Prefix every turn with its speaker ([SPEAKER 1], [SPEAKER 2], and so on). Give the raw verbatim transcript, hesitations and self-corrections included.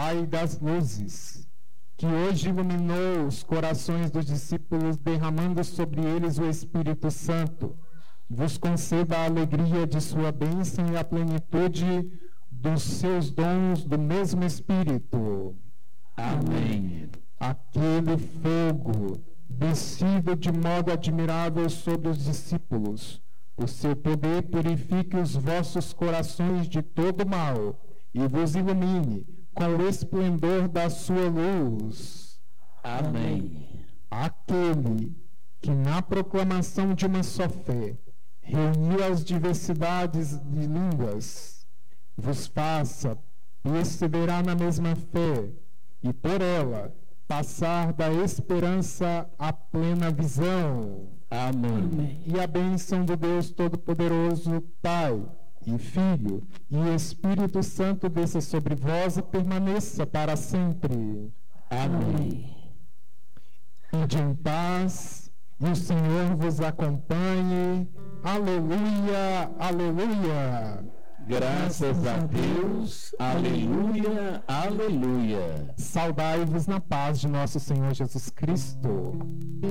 [SPEAKER 1] Pai das luzes, que hoje iluminou os corações dos discípulos, derramando sobre eles o Espírito Santo, vos conceda a alegria de sua bênção e a plenitude dos seus dons do mesmo Espírito.
[SPEAKER 2] Amém.
[SPEAKER 1] Aquele fogo descido de modo admirável sobre os discípulos, o seu poder purifique os vossos corações de todo mal e vos ilumine com o esplendor da sua luz.
[SPEAKER 2] Amém.
[SPEAKER 1] Aquele que na proclamação de uma só fé reuniu as diversidades de línguas, vos faça perseverar na mesma fé e por ela passar da esperança à plena visão.
[SPEAKER 2] Amém.
[SPEAKER 1] E a bênção do Deus Todo-Poderoso, Pai e Filho e Espírito Santo desça sobre vós e permaneça para sempre.
[SPEAKER 2] Amém.
[SPEAKER 1] Ide em paz e o Senhor vos acompanhe. Aleluia, aleluia.
[SPEAKER 2] Graças a Deus. Aleluia, aleluia.
[SPEAKER 1] Saudai-vos na paz de nosso Senhor Jesus Cristo.